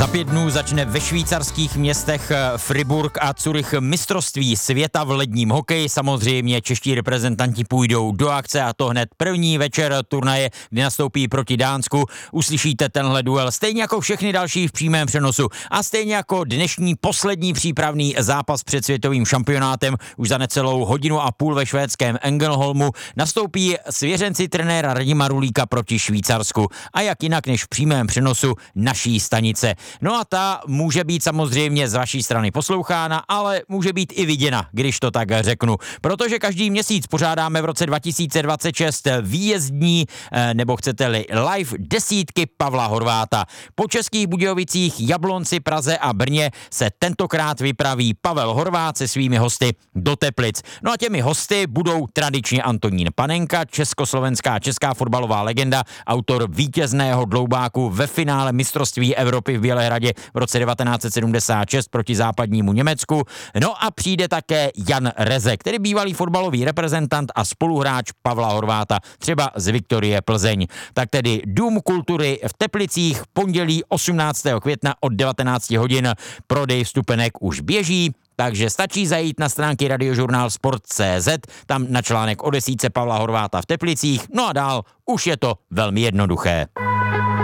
Za 5 dnů začne ve švýcarských městech Fribourg a Curych mistrovství světa v ledním hokeji. Samozřejmě čeští reprezentanti půjdou do akce a to hned první večer turnaje, kdy nastoupí proti Dánsku. Uslyšíte tenhle duel stejně jako všechny další v přímém přenosu a stejně jako dnešní poslední přípravný zápas před světovým šampionátem už za necelou hodinu a půl ve švédském Ängelholmu nastoupí svěřenci trenéra Radima Rulíka proti Švýcarsku. A jak jinak než v přímém přenosu naší stanice. No a ta může být samozřejmě z vaší strany poslouchána, ale může být i viděna, když to tak řeknu. Protože každý měsíc pořádáme v roce 2026 výjezdní, nebo chcete-li live desítky Pavla Horváta. Po Českých Budějovicích, Jablonci, Praze a Brně se tentokrát vypraví Pavel Horvát se svými hosty do Teplic. No a těmi hosty budou tradičně Antonín Panenka, česká fotbalová legenda, autor vítězného dloubáku ve finále mistrovství Evropy v Bělehradě v roce 1976 proti západnímu Německu. No a přijde také Jan Reze, který bývalý fotbalový reprezentant a spoluhráč Pavla Horváta, třeba z Viktorie Plzeň. Tak tedy Dům kultury v Teplicích pondělí 18. května od 19 hodin. Prodej vstupenek už běží, takže stačí zajít na stránky radiožurnál Sport.cz, tam na článek o desítce Pavla Horváta v Teplicích, no a dál už je to velmi jednoduché.